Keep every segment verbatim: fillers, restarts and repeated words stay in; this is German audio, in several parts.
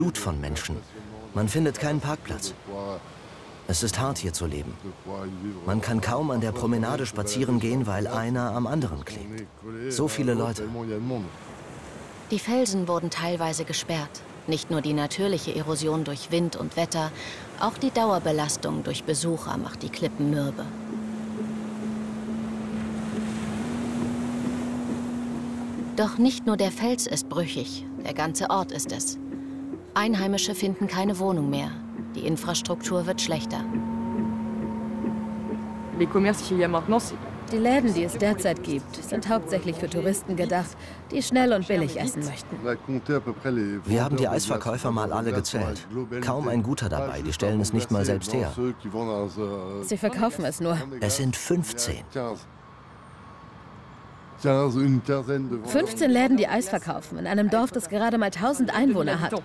Blut von Menschen. Man findet keinen Parkplatz. Es ist hart, hier zu leben. Man kann kaum an der Promenade spazieren gehen, weil einer am anderen klebt. So viele Leute. Die Felsen wurden teilweise gesperrt. Nicht nur die natürliche Erosion durch Wind und Wetter, auch die Dauerbelastung durch Besucher macht die Klippen mürbe. Doch nicht nur der Fels ist brüchig, der ganze Ort ist es. Einheimische finden keine Wohnung mehr. Die Infrastruktur wird schlechter. Die Läden, die es derzeit gibt, sind hauptsächlich für Touristen gedacht, die schnell und billig essen möchten. Wir haben die Eisverkäufer mal alle gezählt. Kaum ein guter dabei, die stellen es nicht mal selbst her. Sie verkaufen es nur. Es sind fünfzehn. fünfzehn Läden, die Eis verkaufen, in einem Dorf, das gerade mal tausend Einwohner hat.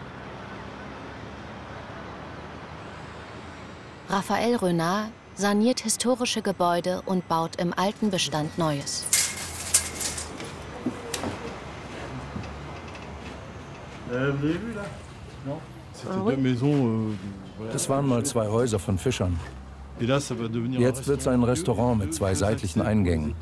Raphaël Renard saniert historische Gebäude und baut im alten Bestand Neues. Das waren mal zwei Häuser von Fischern. Jetzt wird es ein Restaurant mit zwei seitlichen Eingängen.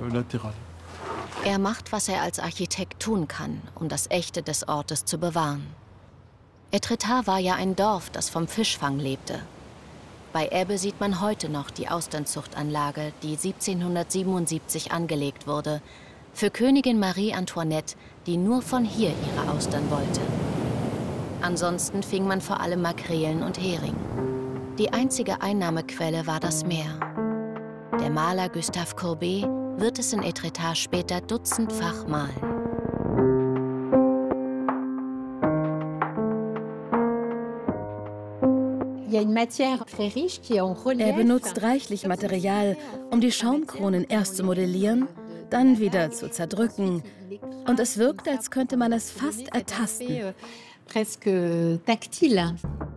Er macht, was er als Architekt tun kann, um das Echte des Ortes zu bewahren. Etretat war ja ein Dorf, das vom Fischfang lebte. Bei Ebbe sieht man heute noch die Austernzuchtanlage, die siebzehnhundertsiebenundsiebzig angelegt wurde, für Königin Marie Antoinette, die nur von hier ihre Austern wollte. Ansonsten fing man vor allem Makrelen und Hering. Die einzige Einnahmequelle war das Meer. Der Maler Gustave Courbet wird es in Etretat später dutzendfach malen. Er benutzt reichlich Material, um die Schaumkronen erst zu modellieren, dann wieder zu zerdrücken. Und es wirkt, als könnte man es fast ertasten.